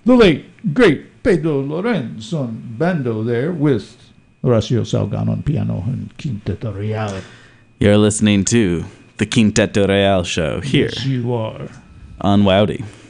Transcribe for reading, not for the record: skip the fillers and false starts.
the late, great Pedro Lorenz on bando there with Horacio Salgado on piano and Quinteto Real. You're listening to the Quinteto Real show here Yes, you are. on Wowdy.